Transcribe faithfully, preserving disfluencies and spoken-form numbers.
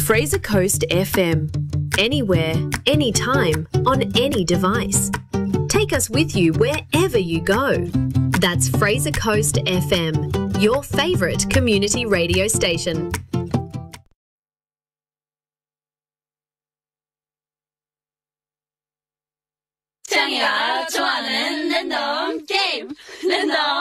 Fraser Coast F M. Anywhere, anytime, on any device. Take us with you wherever you go. That's Fraser Coast F M, your favourite community radio station. 창이가 좋아하는 랜덤 게임 랜덤